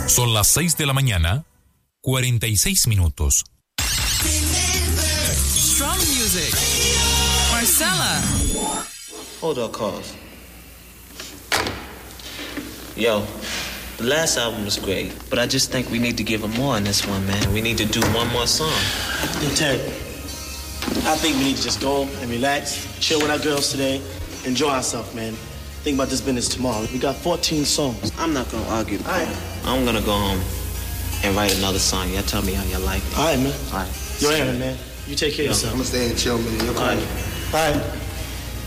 Son las 6 de la mañana, 46 minutos. Strong Music. Marcella. Hold up, calls. Yo, the last album was great, but I just think we need to give them more on this one, man. We need to do one more song. Hey, Ted, I think we need to just go and relax, chill with our girls today, enjoy ourselves, man. Think about this business tomorrow. We got 14 songs. I'm not gonna argue. All right. I'm gonna go home and write another song. Y'all tell me how y'all like it. All right, man. All right. You're Aaron, man. You take care of yourself. I'm gonna stay and chill, man. You're All right. All right.